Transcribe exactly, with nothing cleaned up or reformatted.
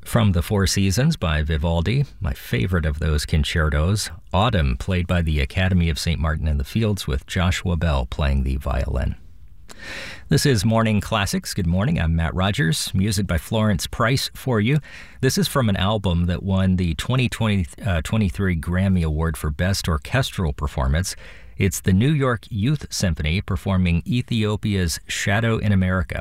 From The Four Seasons by Vivaldi, my favorite of those concertos, Autumn, played by the Academy of Saint Martin in the Fields with Joshua Bell playing the violin. This is Morning Classics. Good morning. I'm Matt Rogers. Music by Florence Price for you. This is from an album that won the twenty twenty-three Grammy Award for Best Orchestral Performance. It's the New York Youth Symphony performing Ethiopia's Shadow in America.